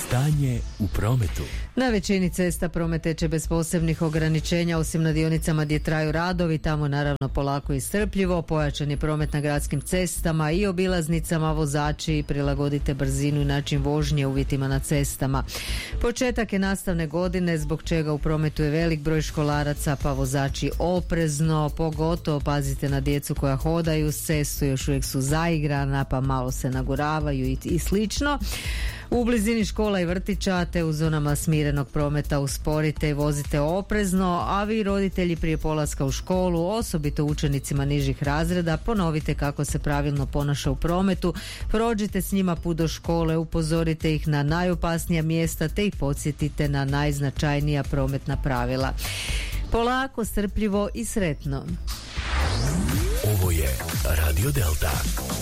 Stanje u prometu. Na većini cesta promet teče bez posebnih ograničenja, osim na dionicama gdje traju radovi, tamo naravno polako i strpljivo. Pojačan je promet na gradskim cestama i obilaznicama, vozači prilagodite brzinu i način vožnje uvjetima na cestama. Početak je nastavne godine, zbog čega u prometu je velik broj školaraca, pa vozači oprezno, pogotovo pazite na djecu koja hodaju s cestu, još uvijek su zaigrana, pa malo se naguravaju i slično. U blizini škola i vrtića te u zonama smirenog prometa usporite i vozite oprezno, a vi roditelji prije polaska u školu, osobito učenicima nižih razreda, ponovite kako se pravilno ponaša u prometu, prođite s njima put do škole, upozorite ih na najopasnija mjesta te ih podsjetite na najznačajnija prometna pravila. Polako, strpljivo i sretno. Ovo je Radio Delta.